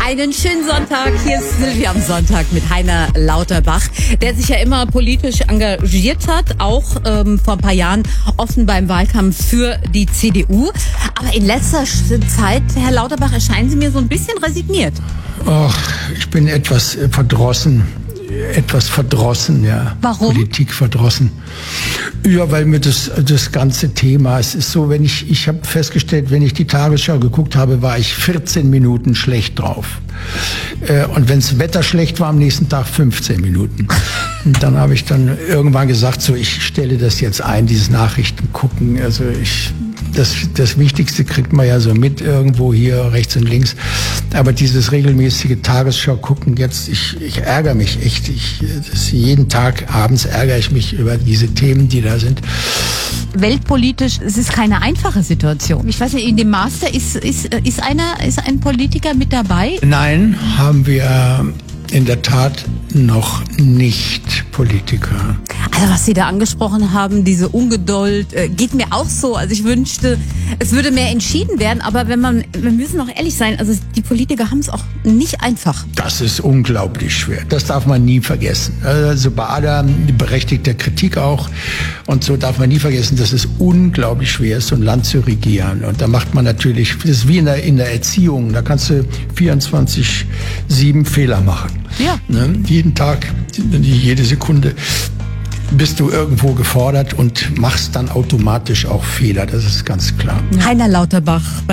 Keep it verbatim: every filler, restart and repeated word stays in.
Einen schönen Sonntag. Hier ist Silvia am Sonntag mit Heiner Lauterbach, der sich ja immer politisch engagiert hat, auch ähm, vor ein paar Jahren offen beim Wahlkampf für die C D U. Aber in letzter Zeit, Herr Lauterbach, erscheinen Sie mir so ein bisschen resigniert. Ach, ich bin etwas äh, verdrossen. Etwas verdrossen, ja. Warum? Politik verdrossen. Ja, weil mir das, das ganze Thema, es ist so, wenn ich, ich habe festgestellt, wenn ich die Tagesschau geguckt habe, war ich vierzehn Minuten schlecht drauf. Äh, und wenn das Wetter schlecht war, am nächsten Tag fünfzehn Minuten. Und dann habe ich dann irgendwann gesagt, so, ich stelle das jetzt ein, dieses Nachrichten gucken. Also ich, das, das Wichtigste kriegt man ja so mit irgendwo hier rechts und links. Aber dieses regelmäßige Tagesschau gucken jetzt, ich, ich ärgere mich echt. Ich, das, jeden Tag abends ärgere ich mich über diese Themen, die da sind. Weltpolitisch, es ist keine einfache Situation. Ich weiß nicht, in dem Master ist, ist, ist, einer, ist ein Politiker mit dabei? Nein, haben wir in der Tat noch nicht Politiker. Also was Sie da angesprochen haben, diese Ungeduld, äh, geht mir auch so. Also ich wünschte, es würde mehr entschieden werden. Aber wenn man, wir müssen auch ehrlich sein, also die Politiker haben es auch nicht einfach. Das ist unglaublich schwer. Das darf man nie vergessen. Also bei aller berechtigter Kritik auch. Und so darf man nie vergessen, dass es unglaublich schwer ist, so ein Land zu regieren. Und da macht man natürlich, das ist wie in der, in der Erziehung. Da kannst du vierundzwanzig sieben Fehler machen. Ja. Ne? Jeden Tag, jede Sekunde bist du irgendwo gefordert und machst dann automatisch auch Fehler. Das ist ganz klar. Heiner Lauterbach.